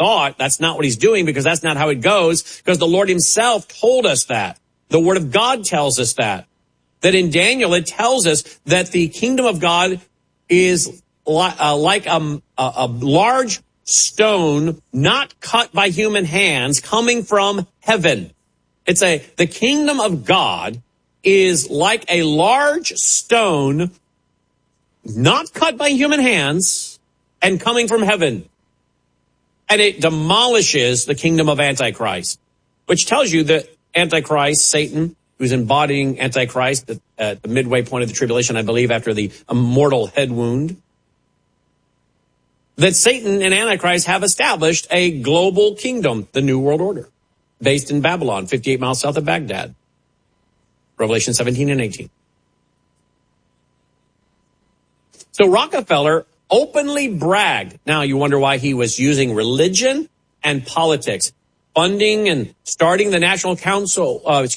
thought. That's not what he's doing, because that's not how it goes, because the Lord himself told us that. The word of God tells us that in Daniel, it tells us that the kingdom of God is like a large stone not cut by human hands coming from heaven. The kingdom of God is like a large stone not cut by human hands and coming from heaven. And it demolishes the kingdom of Antichrist, which tells you that Antichrist, Satan, who's embodying Antichrist at the midway point of the tribulation, I believe, after the mortal head wound, that Satan and Antichrist have established a global kingdom, the New World Order, based in Babylon, 58 miles south of Baghdad. Revelation 17 and 18. So Rockefeller openly bragged. Now you wonder why he was using religion and politics, funding and starting the National Council,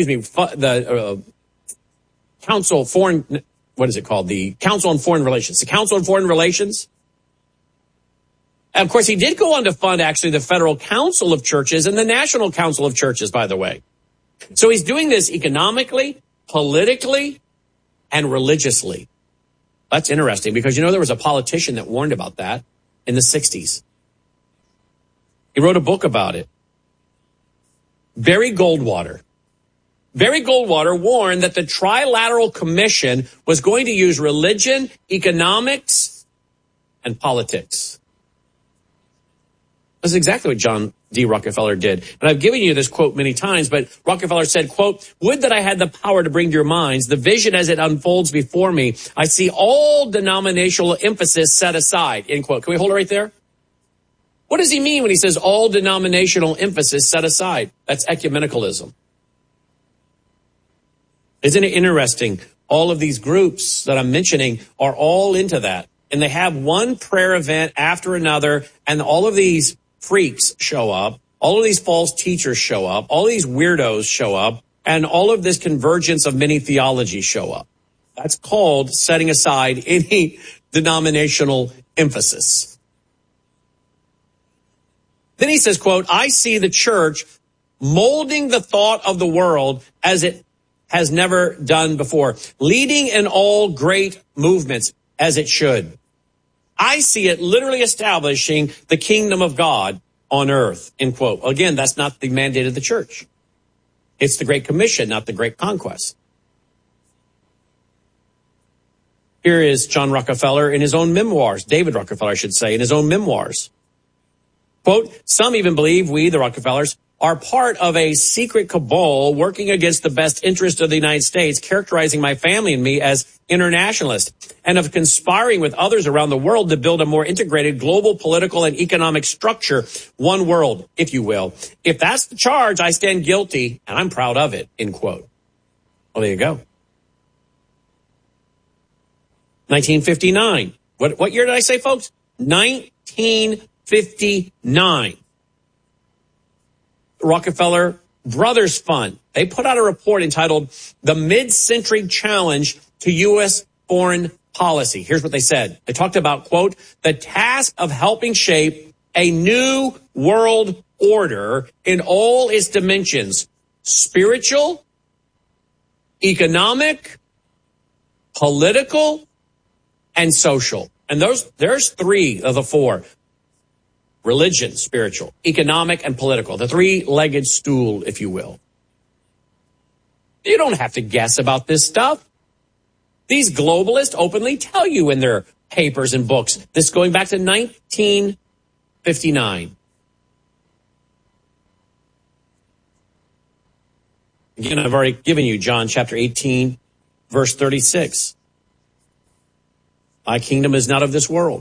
Council Foreign, what is it called? The Council on Foreign Relations. The Council on Foreign Relations. And of course, he did go on to fund actually the Federal Council of Churches and the National Council of Churches, by the way. So he's doing this economically, politically, and religiously. That's interesting, because there was a politician that warned about that in the 60s. He wrote a book about it. Barry Goldwater. Barry Goldwater warned that the Trilateral Commission was going to use religion, economics, and politics. That's exactly what John D. Rockefeller did. And I've given you this quote many times, but Rockefeller said, quote, "Would that I had the power to bring to your minds the vision as it unfolds before me. I see all denominational emphasis set aside," end quote. Can we hold it right there? What does he mean when he says all denominational emphasis set aside? That's ecumenicalism. Isn't it interesting? All of these groups that I'm mentioning are all into that. And they have one prayer event after another, and all of these freaks show up. All of these false teachers show up. All these weirdos show up. And all of this convergence of many theologies show up. That's called setting aside any denominational emphasis. Then he says, quote, "I see the church molding the thought of the world as it has never done before, leading in all great movements as it should. I see it literally establishing the kingdom of God on earth," end quote. Again, that's not the mandate of the church. It's the Great Commission, not the Great Conquest. Here is John Rockefeller in his own memoirs, David Rockefeller, I should say, in his own memoirs. Quote, "Some even believe we, the Rockefellers, are part of a secret cabal working against the best interest of the United States, characterizing my family and me as internationalists, and of conspiring with others around the world to build a more integrated global political and economic structure, one world, if you will. If that's the charge, I stand guilty, and I'm proud of it," end quote. Well, there you go. 1959. What year did I say, folks? 1959. Rockefeller Brothers Fund. They put out a report entitled "The Mid-Century Challenge to U.S. Foreign Policy." Here's what they said. They talked about, quote, "the task of helping shape a new world order in all its dimensions: spiritual, economic, political, and social." And there's three of the four. Religion, spiritual, economic, and political. The three-legged stool, if you will. You don't have to guess about this stuff. These globalists openly tell you in their papers and books. This going back to 1959. Again, I've already given you John chapter 18, verse 36. "My kingdom is not of this world."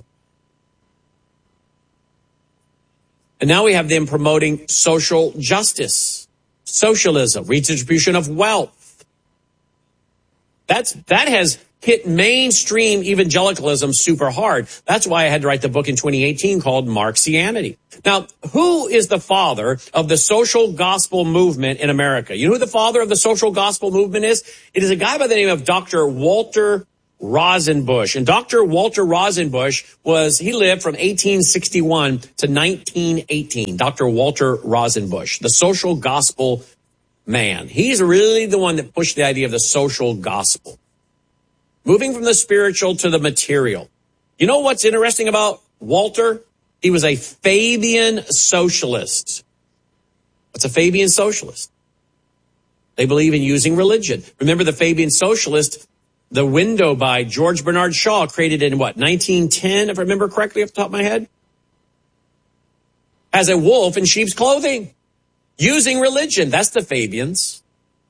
And now we have them promoting social justice, socialism, redistribution of wealth. That has hit mainstream evangelicalism super hard. That's why I had to write the book in 2018 called Marxianity. Now, who is the father of the social gospel movement in America? You know who the father of the social gospel movement is? It is a guy by the name of Dr. Walter Rosenbusch. And Dr. Walter Rosenbusch he lived from 1861 to 1918. Dr. Walter Rosenbusch, the social gospel man. He's really the one that pushed the idea of the social gospel. Moving from the spiritual to the material. You know what's interesting about Walter? He was a Fabian socialist. What's a Fabian socialist? They believe in using religion. Remember the Fabian socialist, The Window by George Bernard Shaw, created in 1910, if I remember correctly off the top of my head? As a wolf in sheep's clothing. Using religion. That's the Fabians.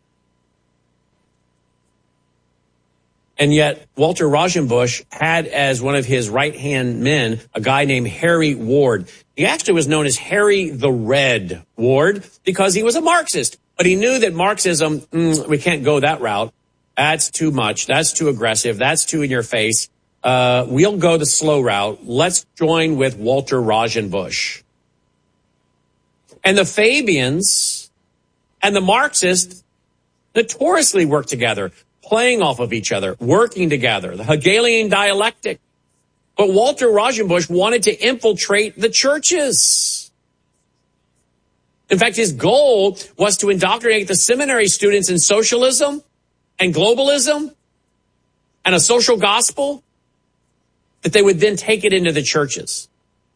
And yet, Walter Rosenbusch had as one of his right-hand men a guy named Harry Ward. He actually was known as Harry the Red Ward because he was a Marxist. But he knew that Marxism, we can't go that route. That's too much. That's too aggressive. That's too in your face. We'll go the slow route. Let's join with Walter Rosenbusch. And the Fabians and the Marxists notoriously worked together, playing off of each other, working together, the Hegelian dialectic. But Walter Rosenbusch wanted to infiltrate the churches. In fact, his goal was to indoctrinate the seminary students in socialism and globalism and a social gospel, that they would then take it into the churches.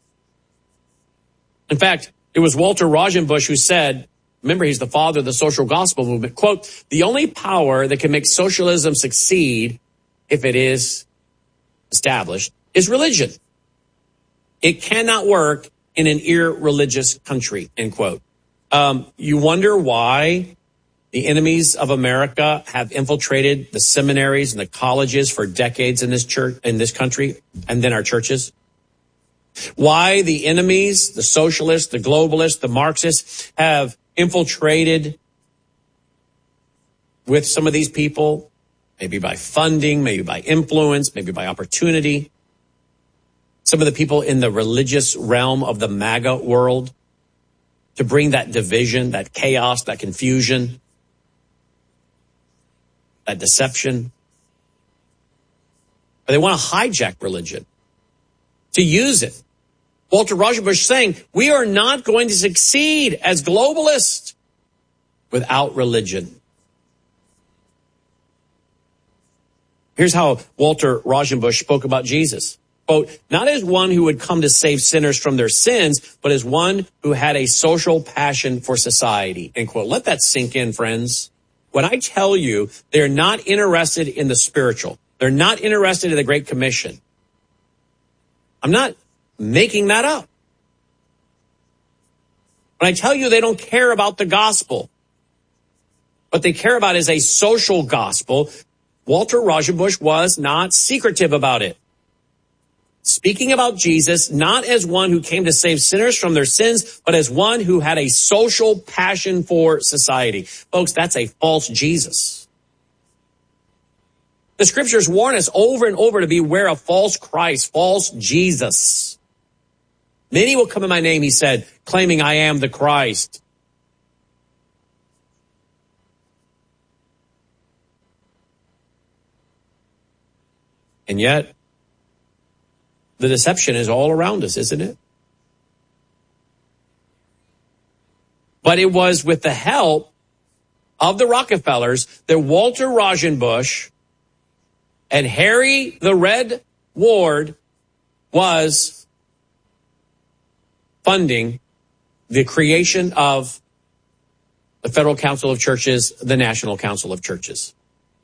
In fact, it was Walter Rosenbusch who said, remember, he's the father of the social gospel movement, quote, "The only power that can make socialism succeed, if it is established, is religion. It cannot work in an irreligious country," end quote. You wonder why the enemies of America have infiltrated the seminaries and the colleges for decades in this country, and then our churches. Why the enemies, the socialists, the globalists, the Marxists have infiltrated with some of these people, maybe by funding, maybe by influence, maybe by opportunity. Some of the people in the religious realm of the MAGA world, to bring that division, that chaos, that confusion, that deception. But they want to hijack religion, to use it. Walter Rosenbusch saying, we are not going to succeed as globalists without religion. Here's how Walter Rosenbusch spoke about Jesus. Quote, "Not as one who would come to save sinners from their sins, but as one who had a social passion for society." End quote. Let that sink in, friends. When I tell you they're not interested in the spiritual, they're not interested in the Great Commission, I'm not making that up. When I tell you they don't care about the gospel, what they care about is a social gospel, Walter Rosenbusch was not secretive about it. Speaking about Jesus, not as one who came to save sinners from their sins, but as one who had a social passion for society. Folks, that's a false Jesus. The scriptures warn us over and over to beware of false Christ, false Jesus. "Many will come in my name," he said, "claiming I am the Christ." And yet, the deception is all around us, isn't it? But it was with the help of the Rockefellers that Walter Rosenbusch and Harry the Red Ward was funding the creation of the Federal Council of Churches, the National Council of Churches.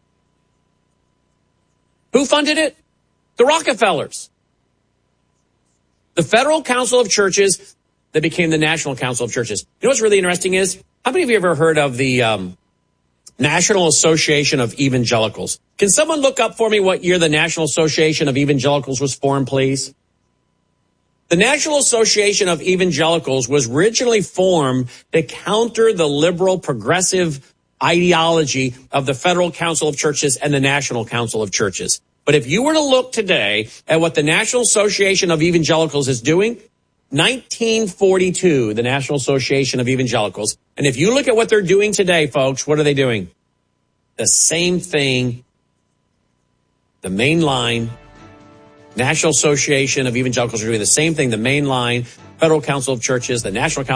Who funded it? The Rockefellers. The Federal Council of Churches that became the National Council of Churches. You know what's really interesting is, how many of you ever heard of the National Association of Evangelicals? Can someone look up for me what year the National Association of Evangelicals was formed, please? The National Association of Evangelicals was originally formed to counter the liberal progressive ideology of the Federal Council of Churches and the National Council of Churches. But if you were to look today at what the National Association of Evangelicals is doing, 1942, the National Association of Evangelicals. And if you look at what they're doing today, folks, what are they doing? The same thing The mainline National Association of Evangelicals are doing the same thing. The mainline Federal Council of Churches, the National Council